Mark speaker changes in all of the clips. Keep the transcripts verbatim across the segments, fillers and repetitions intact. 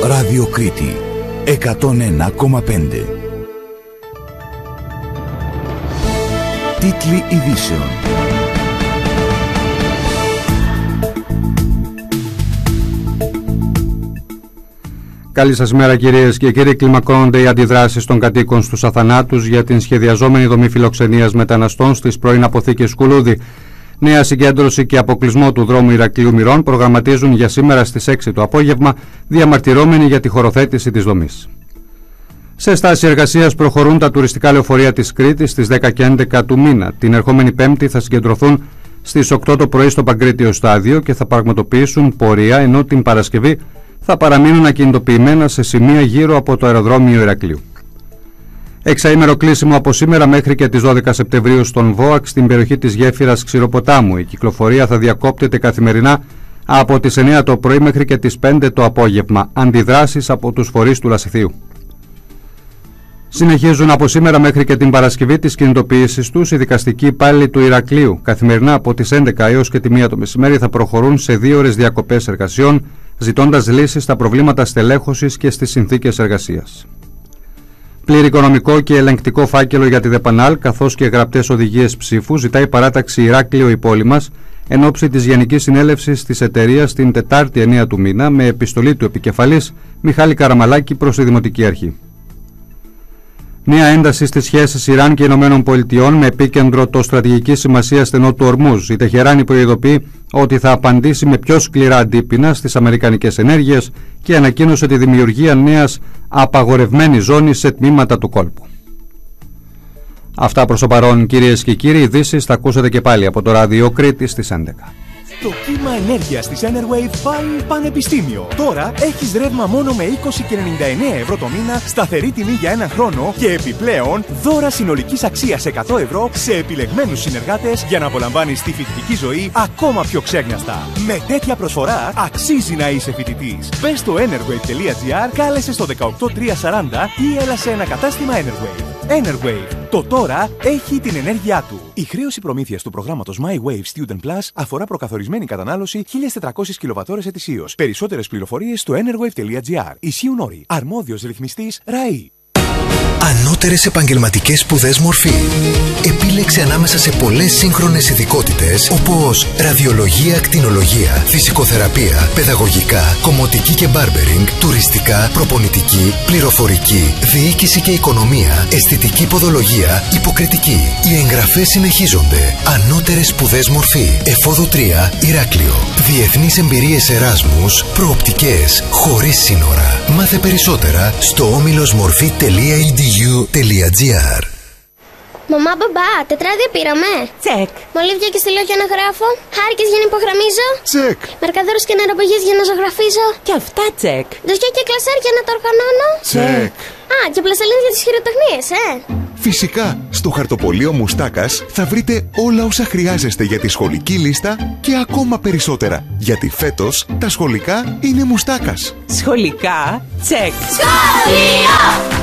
Speaker 1: Ράδιο Κρήτη εκατόν ένα κόμμα πέντε. Τίτλοι ειδήσεων.
Speaker 2: Καλή σας μέρα κυρίες και κύριοι. Κλιμακώνονται οι αντιδράσεις των κατοίκων στους Αθανάτους για την σχεδιαζόμενη δομή φιλοξενίας μεταναστών στις πρώην αποθήκες Κουλούδη. Νέα συγκέντρωση και αποκλεισμό του δρόμου Ηρακλείου Μυρών προγραμματίζουν για σήμερα στις έξι το απόγευμα, διαμαρτυρόμενοι για τη χωροθέτηση της δομής. Σε στάση εργασίας προχωρούν τα τουριστικά λεωφορεία της Κρήτης στις δέκα και έντεκα του μήνα. Την ερχόμενη Πέμπτη θα συγκεντρωθούν στις οκτώ το πρωί στο Παγκρίτιο Στάδιο και θα πραγματοποιήσουν πορεία, ενώ την Παρασκευή θα παραμείνουν ακινητοποιημένα σε σημεία γύρω από το αεροδρόμιο Ηρακλείου. Εξαήμερο κλείσιμο από σήμερα μέχρι και τις δώδεκα Σεπτεμβρίου στον ΒΟΑΚ στην περιοχή της γέφυρας Ξηροποτάμου. Η κυκλοφορία θα διακόπτεται καθημερινά από τις εννέα το πρωί μέχρι και τις πέντε το απόγευμα. Αντιδράσεις από τους φορείς του Λασιθίου. Συνεχίζουν από σήμερα μέχρι και την Παρασκευή τις κινητοποιήσεις τους οι δικαστικοί υπάλληλοι του Ηρακλείου. Καθημερινά από τις έντεκα έως και τη μία το μεσημέρι θα προχωρούν σε δύο ώρες διακοπές εργασιών, ζητώντας λύσεις στα προβλήματα στελέχωσης και στις συνθήκες εργασίας. Πλήρη οικονομικό και ελεγκτικό φάκελο για τη ΔΕΠΑΝΑΛ, καθώς και γραπτές οδηγίες ψήφου, ζητάει η παράταξη Ηράκλειο η πόλη μας εν ώψη της Γενικής Συνέλευσης της εταιρείας την Τετάρτη εννέα του μήνα, με επιστολή του επικεφαλής Μιχάλη Καραμαλάκη προς τη Δημοτική Αρχή. Νέα ένταση στις σχέσεις Ιράν και Ηνωμένων Πολιτειών, με επίκεντρο το στρατηγική σημασία στενό του Ορμούζ. Η Τεχεράνη προειδοποιεί ότι θα απαντήσει με πιο σκληρά αντίπεινα στις αμερικανικές ενέργειες και ανακοίνωσε τη δημιουργία νέας απαγορευμένης ζώνης σε τμήματα του κόλπου. Αυτά προς το παρόν, κυρίες και κύριοι. Ειδήσεις θα ακούσετε και πάλι από το Ράδιο Κρήτη στις έντεκα.
Speaker 3: Το κύμα ενέργειας της Enerwave πάει πανεπιστήμιο. Τώρα έχεις ρεύμα μόνο με είκοσι και ενενήντα εννέα ευρώ το μήνα, σταθερή τιμή για ένα χρόνο και επιπλέον δώρα συνολικής αξίας εκατό ευρώ σε επιλεγμένους συνεργάτες για να απολαμβάνεις τη φοιτητική ζωή ακόμα πιο ξέγνιαστα. Με τέτοια προσφορά αξίζει να είσαι φοιτητής. Μπες στο enerwave τελεία gr, κάλεσε στο δεκαοκτώ τριακόσια σαράντα ή έλα σε ένα κατάστημα Enerwave. Enerwave. Το τώρα έχει την ενέργειά του. Η χρέωση προμήθειας του προγράμματος My Wave Student Plus αφορά προκαθορισμένη κατανάλωση χίλιες τετρακόσιες κιλοβατόρες ετησίως. Περισσότερες πληροφορίες στο enerwave τελεία gr. Ισχύουν όροι. Αρμόδιος ρυθμιστής ΡΑΗ.
Speaker 4: Ανώτερες επαγγελματικές σπουδές μορφή. Επίλεξε ανάμεσα σε πολλές σύγχρονες ειδικότητες όπως ραδιολογία, ακτινολογία, φυσικοθεραπεία, παιδαγωγικά, κομμωτική και μπάρμπερινγκ, τουριστικά, προπονητική, πληροφορική, διοίκηση και οικονομία, αισθητική ποδολογία, υποκριτική. Οι εγγραφές συνεχίζονται. Ανώτερες σπουδές μορφή. Εφόδου τρία, Ηράκλειο. Διεθνείς εμπειρίες Εράσμους, προοπτικές, χωρίς σύνορα. Μάθε περισσότερα στο όμιλος μορφή τελεία ι ντι γιου τελεία τζι αρ.
Speaker 5: Μαμά, μπαμπά, τετράδια πήραμε.
Speaker 6: Τσεκ.
Speaker 5: Μολύβια και στυλό για να γράφω. Χάρηκες για να υπογραμμίζω.
Speaker 7: Τσεκ.
Speaker 5: Μερκαδόρους και νεροπηγές για να ζωγραφίζω.
Speaker 6: Και αυτά τσεκ.
Speaker 5: Δοσιά και κλασάρ για να τα οργανώνω.
Speaker 7: Τσεκ.
Speaker 5: Α, και πλαστελίνες για τις χειροτεχνίες, ε.
Speaker 7: Φυσικά, στο χαρτοπολείο Μουστάκας θα βρείτε όλα όσα χρειάζεστε για τη σχολική λίστα και ακόμα περισσότερα. Γιατί φέτος τα σχολικά είναι Μουστάκας.
Speaker 6: Σχολικά τσεκ.
Speaker 5: Σχολείο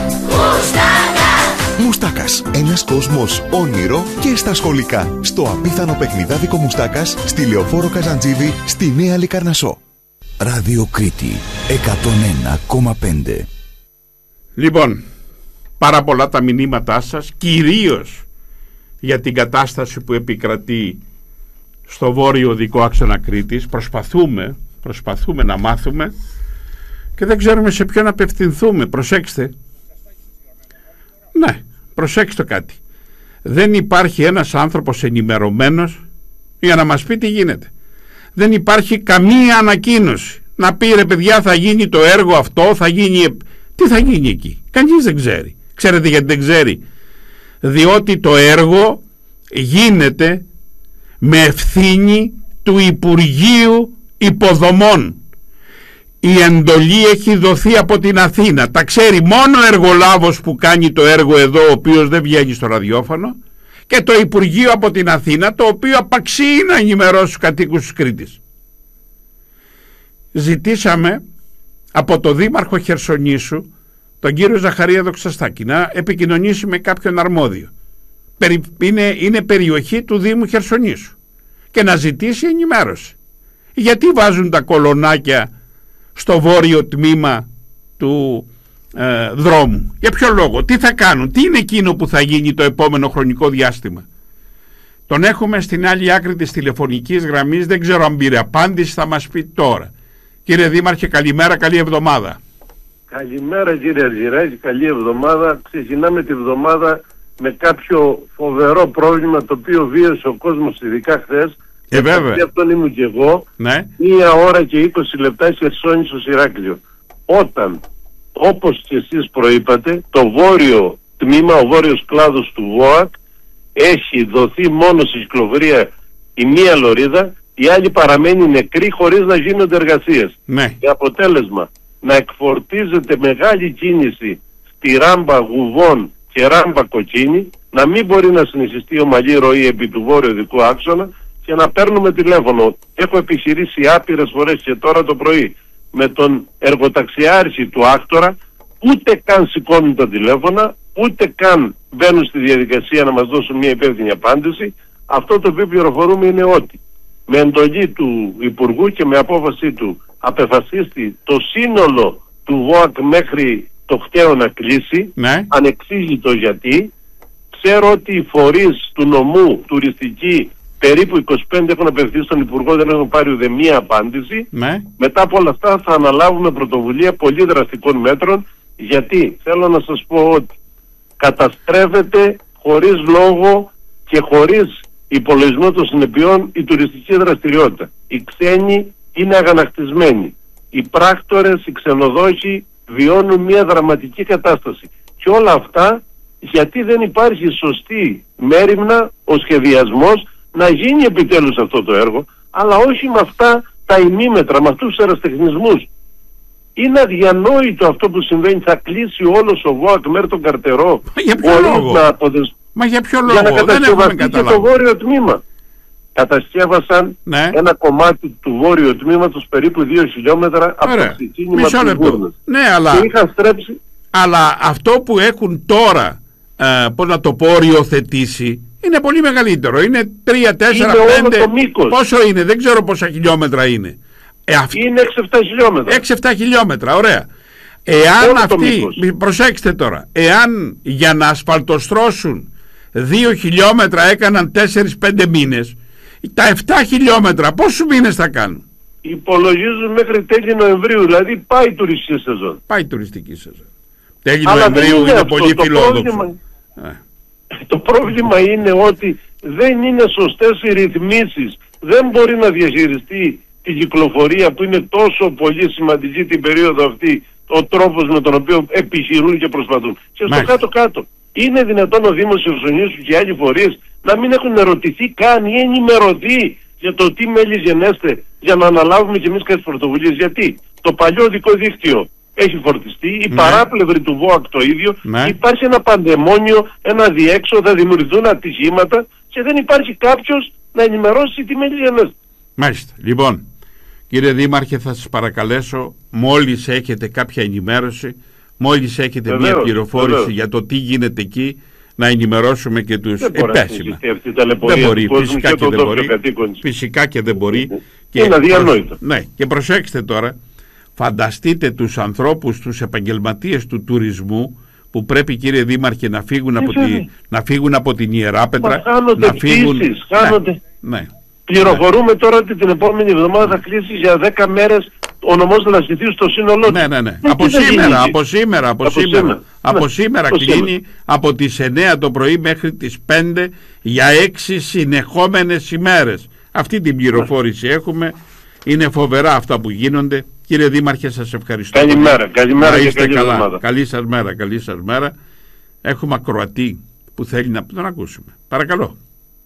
Speaker 5: Μουστάκα.
Speaker 7: Μουστάκας. Ένας κόσμος όνειρο και στα σχολικά. Στο απίθανο παιχνιδάδικο Μουστάκας, στη Λεωφόρο Καζαντζίδη, στη Νέα Λικαρνασσό.
Speaker 1: Ράδιο Κρήτη εκατόν ένα κόμμα πέντε.
Speaker 8: Λοιπόν, πάρα πολλά τα μηνύματά σας, κυρίως για την κατάσταση που επικρατεί στο βόρειο οδικό άξονα Κρήτης. Προσπαθούμε, προσπαθούμε να μάθουμε και δεν ξέρουμε σε ποιον απευθυνθούμε. Προσέξτε. Ναι, προσέξτε κάτι. Δεν υπάρχει ένας άνθρωπος ενημερωμένος για να μας πει τι γίνεται. Δεν υπάρχει καμία ανακοίνωση να πει ρε παιδιά θα γίνει το έργο αυτό, θα γίνει... Τι θα γίνει εκεί? Κανείς δεν ξέρει. Ξέρετε γιατί δεν ξέρει? Διότι το έργο γίνεται με ευθύνη του Υπουργείου Υποδομών. Η εντολή έχει δοθεί από την Αθήνα. Τα ξέρει μόνο ο εργολάβος που κάνει το έργο εδώ, ο οποίος δεν βγαίνει στο ραδιόφωνο, και το Υπουργείο από την Αθήνα, το οποίο απαξιεί να ενημερώσει τους κατοίκους της Κρήτης. Ζητήσαμε από το Δήμαρχο Χερσονήσου, τον κύριο Ζαχαρία Δοξαστάκη, να επικοινωνήσει με κάποιον αρμόδιο. Είναι, είναι περιοχή του Δήμου Χερσονήσου, και να ζητήσει ενημέρωση. Γιατί βάζουν τα κολονάκια στο βόρειο τμήμα του ε, δρόμου. Για ποιο λόγο, τι θα κάνουν, τι είναι εκείνο που θα γίνει το επόμενο χρονικό διάστημα? Τον έχουμε στην άλλη άκρη της τηλεφωνικής γραμμής, δεν ξέρω αν πήρε απάντηση, θα μας πει τώρα. Κύριε Δήμαρχε, καλημέρα, καλή εβδομάδα.
Speaker 9: Καλημέρα κύριε Αργυράκη, καλή εβδομάδα. Ξεκινάμε τη εβδομάδα με κάποιο φοβερό πρόβλημα το οποίο βίωσε ο κόσμος, ειδικά χθες.
Speaker 8: Ε, βέβαια.
Speaker 9: Και αυτόν ήμουν και εγώ.
Speaker 8: Ναι.
Speaker 9: Μία ώρα και είκοσι λεπτά Χερσόνησο Ηράκλειο. Όταν, όπως και εσείς προείπατε, το βόρειο τμήμα, ο βόρειος κλάδος του ΒΟΑΚ έχει δοθεί μόνο σε κυκλοφορία η μία λωρίδα, η άλλη παραμένει νεκρή χωρίς να γίνονται εργασίες.
Speaker 8: Ναι.
Speaker 9: Και αποτέλεσμα να εκφορτίζεται μεγάλη κίνηση στη ράμπα Γουβών και ράμπα Κοκκίνη, να μην μπορεί να συνεχιστεί ομαλή ροή επί του βόρειο δικού άξονα και να παίρνουμε τηλέφωνο. Έχω επιχειρήσει άπειρες φορές και τώρα το πρωί με τον εργοταξιάρχη του Άκτορα, ούτε καν σηκώνουν τα τηλέφωνα, ούτε καν μπαίνουν στη διαδικασία να μας δώσουν μια υπεύθυνη απάντηση. Αυτό το οποίο πληροφορούμε είναι ότι με εντολή του Υπουργού και με απόφαση του απεφασίστη το σύνολο του ΒΟΑΚ μέχρι το χταίο να κλείσει,
Speaker 8: ναι.
Speaker 9: Ανεξήγητο γιατί. Ξέρω ότι οι φορείς του νομού, τουριστικοί, περίπου είκοσι πέντε έχουν απευθυνθεί στον Υπουργό, δεν έχουν πάρει ούτε μία απάντηση.
Speaker 8: Ναι.
Speaker 9: Μετά από όλα αυτά θα αναλάβουμε πρωτοβουλία πολύ δραστικών μέτρων, γιατί θέλω να σας πω ότι καταστρέφεται χωρίς λόγο και χωρίς υπολογισμό των συνεπειών η τουριστική δραστηριότητα. Οι ξένοι είναι αγανακτισμένοι. Οι πράκτορες, οι ξενοδόχοι βιώνουν μια δραματική κατάσταση. Και όλα αυτά γιατί δεν υπάρχει σωστή μέριμνα, ο σχεδιασμός να γίνει επιτέλους αυτό το έργο, αλλά όχι με αυτά τα ημίμετρα, με αυτούς τους αεραστεχνισμούς. Είναι αδιανόητο αυτό που συμβαίνει. Θα κλείσει όλος ο ΒΟΑΚ μέχρι τον Καρτερό.
Speaker 8: Μα για ποιο λόγο?
Speaker 9: Να αποδεσ...
Speaker 8: Μα για ποιο λόγο?
Speaker 9: Για να
Speaker 8: δεν
Speaker 9: κατασκευαστεί και το βόρειο τμήμα. Κατασκεύασαν
Speaker 8: ναι.
Speaker 9: ένα κομμάτι του βόρειου τμήματος περίπου δύο χιλιόμετρα από το ξεκίνημα της Βούρνας.
Speaker 8: Ναι, αλλά...
Speaker 9: Και είχαν στρέψει...
Speaker 8: αλλά αυτό που έχουν τώρα, ε, πώς να το πω, οριοθετήσει, είναι πολύ μεγαλύτερο. Είναι τρία, τέσσερα, πέντε... Πόσο είναι? Δεν ξέρω πόσα χιλιόμετρα είναι. Ε, αυ...
Speaker 9: Είναι έξι επτά χιλιόμετρα.
Speaker 8: έξι επτά χιλιόμετρα, ωραία. Εάν αυτοί, προσέξτε τώρα, εάν για να ασφαλτοστρώσουν δύο χιλιόμετρα έκαναν τέσσερα πέντε μήνες, τα επτά χιλιόμετρα πόσους μήνες θα κάνουν?
Speaker 9: Υπολογίζουν μέχρι τέλη Νοεμβρίου, δηλαδή πάει η τουριστική σεζόν.
Speaker 8: Πάει η τουριστική σεζόν. Τέλη Νοεμβρίου είναι, είναι πολύ το φιλόδοξο.
Speaker 9: Πρόβλημα, ε. Το πρόβλημα είναι ότι δεν είναι σωστές οι ρυθμίσεις. Δεν μπορεί να διαχειριστεί την κυκλοφορία που είναι τόσο πολύ σημαντική την περίοδο αυτή, ο τρόπος με τον οποίο επιχειρούν και προσπαθούν. Και στο κάτω-κάτω, είναι δυνατόν ο Δήμος Χερσονήσου και άλλοι φορείς να μην έχουν ερωτηθεί καν ή ενημερωθεί για το τι μέλη γενέστε, για να αναλάβουμε κι εμείς κάποιες πρωτοβουλίες? Γιατί το παλιό οδικό δίκτυο έχει φορτιστεί, η ναι. παράπλευρη του ΒΟΑΚ το ίδιο, ναι. υπάρχει ένα παντεμόνιο, ένα διέξοδο, θα δημιουργηθούν ατυχήματα και δεν υπάρχει κάποιος να ενημερώσει τι μέλη γενέστε.
Speaker 8: Μάλιστα. Λοιπόν, κύριε Δήμαρχε, θα σας παρακαλέσω, μόλις έχετε κάποια ενημέρωση, μόλις έχετε βεβαίως, μια πληροφόρηση βεβαίως. για το τι γίνεται εκεί, να ενημερώσουμε και τους επέσημα. Δεν μπορεί, φυσικά και, και δεν μπορεί. Φυσικά και δεν μπορεί. Και
Speaker 9: είναι αδιανόητο.
Speaker 8: Ναι, και προσέξτε τώρα, φανταστείτε τους ανθρώπους, τους επαγγελματίες του τουρισμού, που πρέπει, κύριε Δήμαρχε, να φύγουν, από, τη, να φύγουν από την Ιεράπετρα.
Speaker 9: Χάνονται
Speaker 8: να φύγουν...
Speaker 9: πτήσεις, χάνονται.
Speaker 8: Ναι, ναι.
Speaker 9: Πληροφορούμε ναι. τώρα ότι την επόμενη εβδομάδα θα κλείσει για δέκα μέρες ο νομός Δελασσιτίου στο σύνολό του.
Speaker 8: Ναι, ναι, ναι. Από σήμερα, από σήμερα, από σήμερα, από σήμερα κλείνει από τις εννιά το πρωί μέχρι τις πέντε για έξι συνεχόμενες ημέρες. Αυτή την πληροφόρηση έχουμε. Είναι φοβερά αυτά που γίνονται. Κύριε Δήμαρχε, σας ευχαριστώ.
Speaker 9: Καλημέρα, καλημέρα και καλή
Speaker 8: καλά.
Speaker 9: εβδομάδα.
Speaker 8: Καλή σας μέρα, καλή σας μέρα. Έχουμε ακροατή που θέλει να τον ακούσουμε. Παρακαλώ.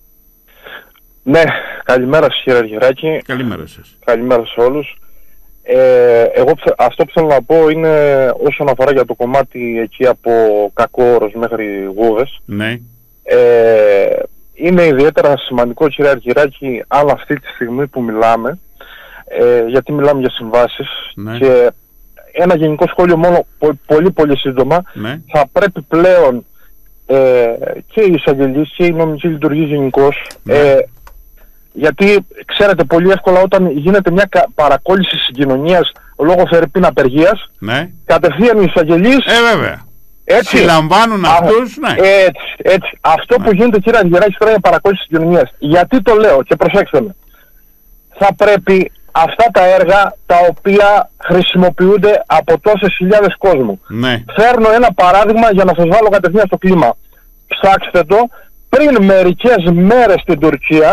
Speaker 10: Ναι, καλημέρα σας κύριε Αργυράκη.
Speaker 8: Καλημέρα σας.
Speaker 10: Καλημέρα σε όλους. Ε, εγώ αυτό που θέλω να πω είναι όσον αφορά για το κομμάτι εκεί από Κακόωρος μέχρι Γούβες.
Speaker 8: Ναι.
Speaker 10: Ε, είναι ιδιαίτερα σημαντικό κύριε Αργυράκη, αλλά αυτή τη στιγμή που μιλάμε, ε, γιατί μιλάμε για συμβάσεις,
Speaker 8: ναι.
Speaker 10: και ένα γενικό σχόλιο μόνο πολύ πολύ σύντομα,
Speaker 8: ναι.
Speaker 10: θα πρέπει πλέον ε, και οι εισαγγελίες και η νομική λειτουργία γενικώς, ναι. ε, γιατί ξέρετε πολύ εύκολα όταν γίνεται μια παρακόλληση συγκοινωνίας λόγω φερειπίν απεργίας,
Speaker 8: ναι.
Speaker 10: κατευθείαν οι εισαγγελείς.
Speaker 8: Ε, βέβαια. Έτσι. Συλλαμβάνουν αυτούς, ναι.
Speaker 10: Έτσι, έτσι. Αυτό ναι. που γίνεται, κύριε Αργυράκη, τώρα είναι παρακόλληση της κοινωνίας. Γιατί το λέω και προσέξτε με. Θα πρέπει αυτά τα έργα τα οποία χρησιμοποιούνται από τόσες χιλιάδες κόσμου.
Speaker 8: Ναι.
Speaker 10: Φέρνω ένα παράδειγμα για να σας βάλω κατευθείαν στο κλίμα. Ψάξτε το. Πριν μερικές μέρες στην Τουρκία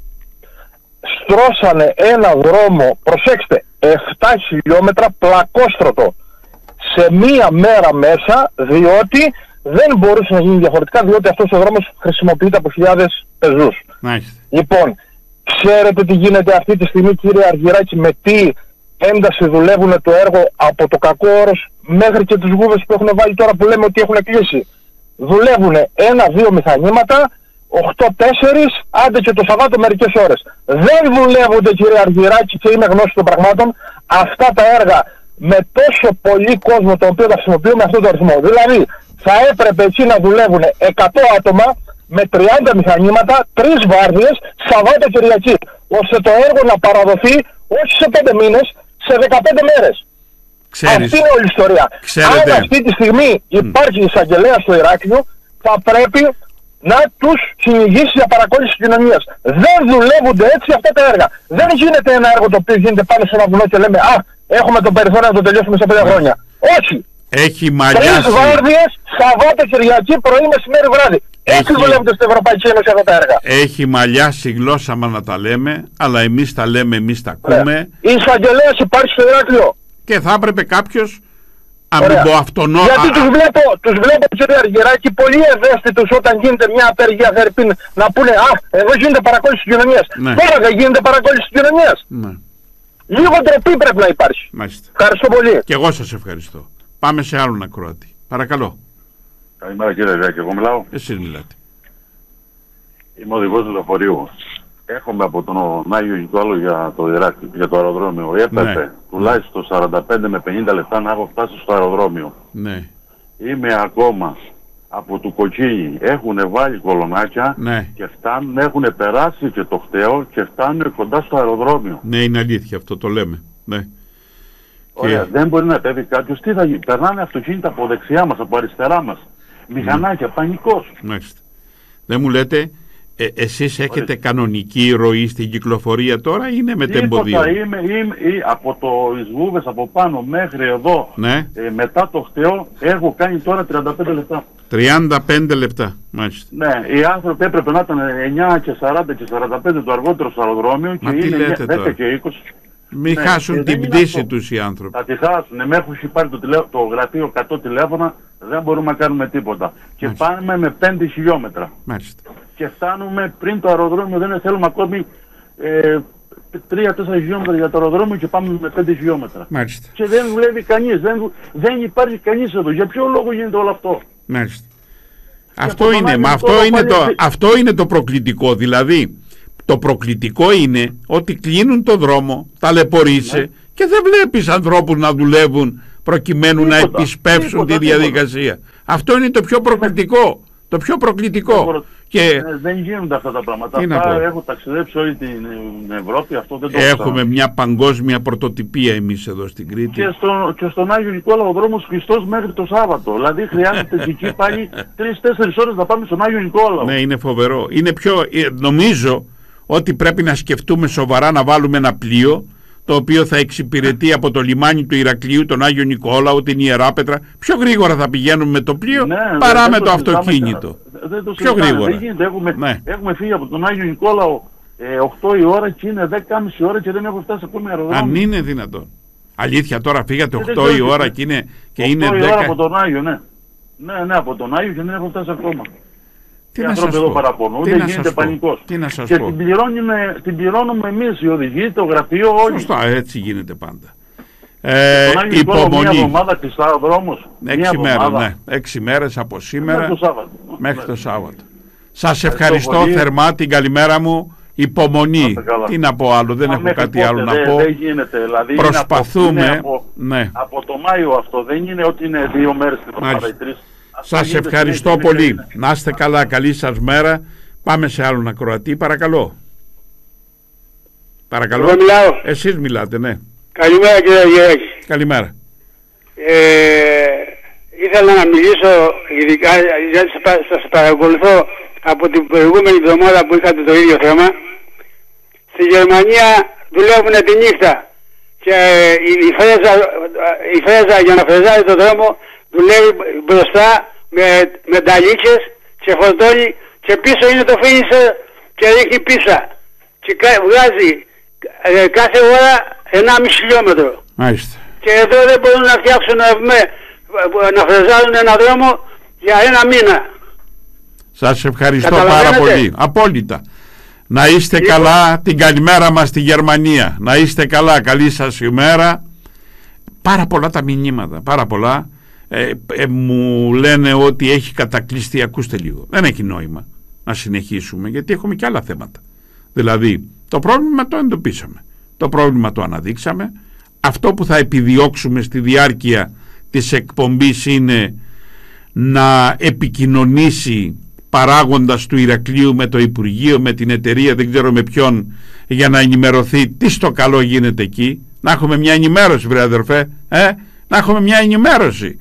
Speaker 10: στρώσανε ένα δρόμο, προσέξτε, επτά χιλιόμετρα πλακόστρωτο σε μία μέρα μέσα, διότι δεν μπορούσε να γίνει διαφορετικά, διότι αυτός ο δρόμος χρησιμοποιείται από χιλιάδες πεζούς.
Speaker 8: Nice.
Speaker 10: Λοιπόν, ξέρετε τι γίνεται αυτή τη στιγμή, κύριε Αργυράκη, με τι ένταση δουλεύουν το έργο από το κακό όρος μέχρι και τους γούβες που έχουν βάλει τώρα που λέμε ότι έχουν κλείσει. Δουλεύουν ένα-δύο μηχανήματα, οκτώ τέσσερα, άντε και το Σαββάτο μερικές ώρες. Δεν δουλεύονται, κύριε Αργυράκη, και είμαι γνώση των πραγμάτων, αυτά τα έργα με τόσο πολύ κόσμο το οποίο τα χρησιμοποιούμε αυτόν τον αριθμό. Δηλαδή, θα έπρεπε εκεί να δουλεύουν εκατό άτομα με τριάντα μηχανήματα, τρεις βάρδιες, Σαββάτο Κυριακή, ώστε το έργο να παραδοθεί όχι σε πέντε μήνες, σε δεκαπέντε μέρες.
Speaker 8: Ξέρεις,
Speaker 10: αυτή είναι όλη η ιστορία.
Speaker 8: ξέρετε.
Speaker 10: Αν αυτή τη στιγμή υπάρχει mm. εισαγγελέα στο Ηράκλειο, θα πρέπει να τους κυνηγήσει για παρακόλληση της κοινωνίας. Δεν δουλεύονται έτσι αυτά τα έργα. Δεν γίνεται ένα έργο το οποίο γίνεται πάνω σε ένα βουνό και λέμε «Α, έχουμε το περιθώριο να το τελειώσουμε σε πέντε χρόνια». Όχι.
Speaker 8: Έχει μαλλιάσει.
Speaker 10: Τρεις βάρδιες, Σαββάτο, Κυριακή, πρωί, μεσημέρι, βράδυ. Έτσι δουλεύονται στην Ευρωπαϊκή Ένωση αυτά τα έργα.
Speaker 8: Έχει μαλλιάσει η γλώσσα μας να τα λέμε, αλλά εμείς τα λέμε, εμείς τα ακούμε.
Speaker 10: Η εισαγγελέας υπάρχει στο Ηράκλειο.
Speaker 8: Και θα έπρεπε κάποιος, αν μην πω αυτονό...
Speaker 10: Γιατί τους βλέπω, τους βλέπω, κύριε Αργυράκη, πολύ ευαίσθητους όταν γίνεται μια απεργία Φερρυπίν να πούνε «Α, εδώ γίνεται παρακόλληση της κοινωνίας».
Speaker 8: Ναι.
Speaker 10: Τώρα δεν γίνεται παρακόλληση της κοινωνίας.
Speaker 8: Ναι.
Speaker 10: Λίγο ντροπή πρέπει να υπάρχει.
Speaker 8: Μάλιστα.
Speaker 10: Ευχαριστώ πολύ.
Speaker 8: Και εγώ σας ευχαριστώ. Πάμε σε άλλον ακροατή. Παρακαλώ.
Speaker 11: Καλημέρα, κύριε Αργυράκη, εγώ μιλάω.
Speaker 8: Εσείς μιλάτε.
Speaker 11: Είμαι οδηγός του λεωφορείου. Έρχομαι από τον Άγιο Νικόλαο για το Ηράκλειο, για το αεροδρόμιο. Έπρεπε ναι. τουλάχιστον σαράντα πέντε με πενήντα λεπτά να έχω φτάσει στο αεροδρόμιο.
Speaker 8: Ναι.
Speaker 11: Είμαι ακόμα από του Κοτσίνη. Έχουν βάλει κολονάκια
Speaker 8: ναι.
Speaker 11: και φτάνουν, έχουν περάσει και το χταίο και φτάνουν κοντά στο αεροδρόμιο.
Speaker 8: Ναι, είναι αλήθεια αυτό, το λέμε. Ναι.
Speaker 11: Ωραία, και... δεν μπορεί να πέφτει κάποιος. Τι θα γίνει, περνάνε αυτοκίνητα από δεξιά μας, από αριστερά μας. Μηχανάκια, ναι. πανικός.
Speaker 8: Μάλιστα. Δεν μου λέτε... Ε, εσείς έχετε Ωραία. κανονική ροή στην κυκλοφορία τώρα ή είναι μετεμποδίο?
Speaker 11: Είμαι, είμαι, είμαι από το Ισβούβες από πάνω μέχρι εδώ,
Speaker 8: ναι.
Speaker 11: ε, μετά το χταίο έχω κάνει τώρα τριάντα πέντε λεπτά.
Speaker 8: τριάντα πέντε λεπτά, μάλιστα.
Speaker 11: Ναι, οι άνθρωποι έπρεπε να ήταν εννιά και σαράντα και σαράντα πέντε το αργότερο στο αεροδρόμιο και είναι δέκα και είκοσι.
Speaker 8: Μην ναι, χάσουν την πτήση τους οι άνθρωποι.
Speaker 11: Θα τη χάσουν. Με έχουν πάρει το, τηλε... το γραφείο εκατό τηλέφωνα, δεν μπορούμε να κάνουμε τίποτα. Και Μάλιστα. πάμε με πέντε χιλιόμετρα.
Speaker 8: Μάλιστα.
Speaker 11: Και φτάνουμε πριν το αεροδρόμιο, δεν θέλουμε ακόμη ε, τρία τέσσερα χιλιόμετρα για το αεροδρόμιο και πάμε με πέντε χιλιόμετρα.
Speaker 8: Μάλιστα.
Speaker 11: Και δεν δουλεύει κανείς, δεν, δεν υπάρχει κανείς εδώ. Για ποιο λόγο γίνεται όλο αυτό?
Speaker 8: Μάλιστα. Αυτό είναι, μα αυτό, είναι το, αυτό είναι το προκλητικό. Δηλαδή, το προκλητικό είναι ότι κλείνουν το δρόμο, ταλαιπωρείσαι ναι. και δεν βλέπεις ανθρώπους να δουλεύουν προκειμένου τίποτα, να επισπεύσουν τίποτα, τη διαδικασία. Τίποτα. Αυτό είναι το πιο προκλητικό. Το πιο προκλητικό. Και...
Speaker 11: Ε, δεν γίνονται αυτά τα πράγματα. Αυτά έχω ταξιδέψει όλη την Ευρώπη. Αυτό δεν το
Speaker 8: Έχουμε
Speaker 11: ξέρω.
Speaker 8: μια παγκόσμια πρωτοτυπία εμείς εδώ στην Κρήτη.
Speaker 11: Και, στο, και στον Άγιο Νικόλαο ο δρόμος κλειστός μέχρι το Σάββατο. Δηλαδή χρειάζεται εκεί πάλι τρεις τέσσερις ώρες να πάμε στον Άγιο Νικόλαο.
Speaker 8: Ναι, είναι φοβερό. Είναι πιο, νομίζω ότι πρέπει να σκεφτούμε σοβαρά να βάλουμε ένα πλοίο το οποίο θα εξυπηρετεί από το λιμάνι του Ηρακλείου, τον Άγιο Νικόλαο, την Ιεράπετρα. Πιο γρήγορα θα πηγαίνουμε με το πλοίο ναι, παρά με το, το αυτοκίνητο.
Speaker 11: Δεν το
Speaker 8: πιο γρήγορα.
Speaker 11: Δεν γίνεται. Έχουμε,
Speaker 8: ναι.
Speaker 11: έχουμε φύγει από τον Άγιο Νικόλαο ε, οκτώ η ώρα και είναι δέκα και μισή ώρα και δεν έχω φτάσει ακόμη αεροδρόμιο.
Speaker 8: Αν είναι δυνατόν. Αλήθεια, τώρα φύγατε οκτώ η ώρα και είναι, και είναι
Speaker 11: δέκα.
Speaker 8: δέκα.
Speaker 11: η ώρα από τον Άγιο, ναι. Ναι, ναι, από τον Άγιο και δεν έχω φτάσει ακόμα.
Speaker 8: Τι
Speaker 11: οι
Speaker 8: να
Speaker 11: άνθρωποι
Speaker 8: σας
Speaker 11: εδώ
Speaker 8: πω.
Speaker 11: παραπονούν, δεν γίνεται πανικός.
Speaker 8: Τι να σας
Speaker 11: και
Speaker 8: πω.
Speaker 11: την πληρώνουμε, την πληρώνουμε εμείς οι οδηγοί, το γραφείο, όλοι.
Speaker 8: Σωστά, έτσι γίνεται πάντα. Ε,
Speaker 11: ε,
Speaker 8: υπομονή.
Speaker 11: Μια εβδομάδα κλειστά ο δρόμος.
Speaker 8: Έξι μέρες, ναι. Έξι μέρες από σήμερα
Speaker 11: μέχρι το Σάββατο.
Speaker 8: Μέχρι το Σάββατο. Σας ευχαριστώ, ευχαριστώ θερμά, την καλημέρα μου. Υπομονή. Τι να πω άλλο, δεν Μα έχω κάτι πότε, άλλο
Speaker 11: δε,
Speaker 8: να πω.
Speaker 11: Δεν γίνεται, δηλαδή
Speaker 8: προσπαθούμε.
Speaker 11: Είναι από,
Speaker 8: ναι.
Speaker 11: από το Μάιο αυτό, δεν είναι ότι είναι δύο μέρες την εβδομάδα ή τρεις.
Speaker 8: Σας ευχαριστώ πολύ. Είναι. Να είστε καλά, καλή σας μέρα. Πάμε σε άλλον ακροατή, παρακαλώ. Παρακαλώ.
Speaker 12: Εγώ μιλάω.
Speaker 8: Εσείς μιλάτε, ναι.
Speaker 12: Καλημέρα κύριε Γεράκη.
Speaker 8: Καλημέρα.
Speaker 12: Ε, ήθελα να μιλήσω ειδικά γιατί σας παρακολουθώ από την προηγούμενη εβδομάδα που είχατε το ίδιο θέμα. Στη Γερμανία δουλεύουν τη νύχτα και η φρέζα, η φρέζα για να φρεζάρει τον δρόμο δουλεύει μπροστά με, με ταλίτσες και φορτώνει και πίσω είναι το φίνισερ και ρίχνει πίσα και βγάζει ε, κάθε ώρα ενάμιση χιλιόμετρο.
Speaker 8: Μάλιστα.
Speaker 12: Και εδώ δεν μπορούν να φτιάξουν με, να φρεζάρουν ένα δρόμο για ένα μήνα.
Speaker 8: Σας ευχαριστώ πάρα πολύ. Απόλυτα. Να είστε λοιπόν καλά, την καλημέρα μας στη Γερμανία. Να είστε καλά, καλή σας ημέρα. Πάρα πολλά τα μηνύματα, πάρα πολλά. Ε, ε, μου λένε ότι έχει κατακλειστεί, ακούστε λίγο. Δεν έχει νόημα να συνεχίσουμε γιατί έχουμε και άλλα θέματα. Δηλαδή, το πρόβλημα το εντοπίσαμε. Το πρόβλημα το αναδείξαμε. Αυτό που θα επιδιώξουμε στη διάρκεια της εκπομπής είναι να επικοινωνήσει παράγοντας του Ηρακλείου με το Υπουργείο, με την εταιρεία, δεν ξέρω με ποιον, για να ενημερωθεί τι στο καλό γίνεται εκεί. Να έχουμε μια ενημέρωση, βρε αδερφέ, ε? να έχουμε μια ενημέρωση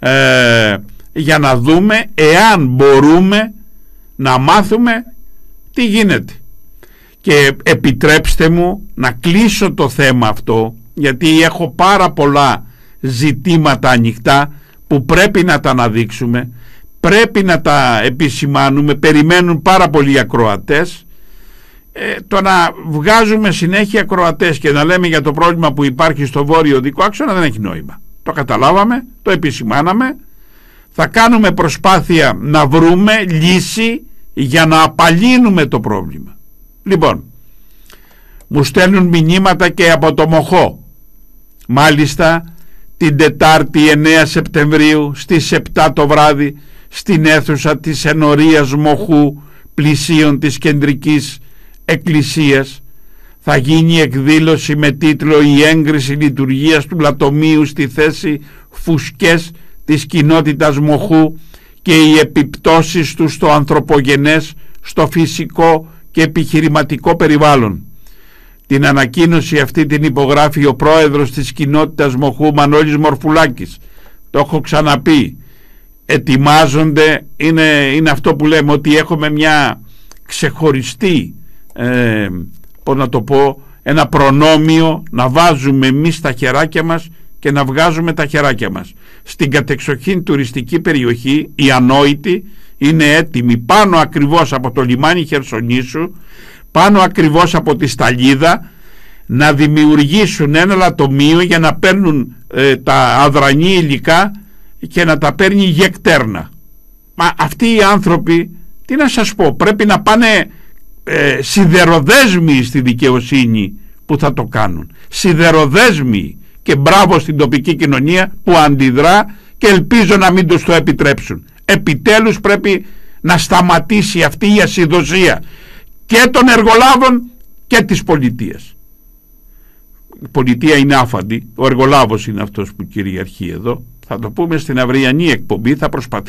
Speaker 8: ε, για να δούμε εάν μπορούμε να μάθουμε τι γίνεται. Και επιτρέψτε μου να κλείσω το θέμα αυτό, γιατί έχω πάρα πολλά ζητήματα ανοιχτά που πρέπει να τα αναδείξουμε, πρέπει να τα επισημάνουμε, περιμένουν πάρα πολλοί ακροατές. Ε, το να βγάζουμε συνέχεια ακροατές και να λέμε για το πρόβλημα που υπάρχει στο βόρειο οδικό άξονα δεν έχει νόημα. Το καταλάβαμε, το επισημάναμε, θα κάνουμε προσπάθεια να βρούμε λύση για να απαλύνουμε το πρόβλημα. Λοιπόν, μου στέλνουν μηνύματα και από το Μοχώ. Μάλιστα την Τετάρτη εννέα Σεπτεμβρίου στις επτά το βράδυ στην αίθουσα της ενορίας Μοχού πλησίων της κεντρικής εκκλησίας θα γίνει εκδήλωση με τίτλο «Η έγκριση λειτουργίας του λατομείου στη θέση φουσκές της κοινότητας Μοχού και οι επιπτώσεις του στο ανθρωπογενές, στο φυσικό και επιχειρηματικό περιβάλλον». Την ανακοίνωση αυτή την υπογράφει ο πρόεδρος της κοινότητας Μοχού, Μανώλης Μορφουλάκης. Το έχω ξαναπεί. Ετοιμάζονται, είναι, είναι αυτό που λέμε, ότι έχουμε μια ξεχωριστή, ε, πώς να το πω, ένα προνόμιο να βάζουμε εμείς τα χεράκια μας και να βγάζουμε τα χεράκια μας. Στην κατεξοχήν τουριστική περιοχή η Ανόητη είναι έτοιμη πάνω ακριβώς από το λιμάνι Χερσονήσου, πάνω ακριβώς από τη Σταλίδα, να δημιουργήσουν ένα λατομείο για να παίρνουν ε, τα αδρανή υλικά και να τα παίρνει γεκτέρνα. Μα αυτοί οι άνθρωποι, τι να σας πω, πρέπει να πάνε ε, σιδεροδέσμοι στη δικαιοσύνη που θα το κάνουν. Σιδεροδέσμοι, και μπράβο στην τοπική κοινωνία που αντιδρά και ελπίζω να μην τους το επιτρέψουν. Επιτέλους πρέπει να σταματήσει αυτή η ασυδοσία και των εργολάβων και της πολιτείας. Η πολιτεία είναι άφαντη, ο εργολάβος είναι αυτός που κυριαρχεί εδώ. Θα το πούμε στην αυριανή εκπομπή, θα προσπαθήσουμε